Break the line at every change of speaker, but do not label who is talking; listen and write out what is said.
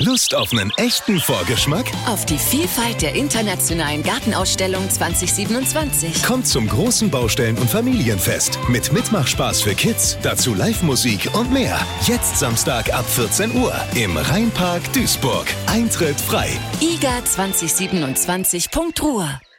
Lust auf einen echten Vorgeschmack?
Auf die Vielfalt der internationalen Gartenausstellung 2027.
Kommt zum großen Baustellen- und Familienfest mit Mitmachspaß für Kids, dazu Live-Musik und mehr. Jetzt Samstag ab 14 Uhr im Rheinpark Duisburg. Eintritt frei.
iga2027.ruhr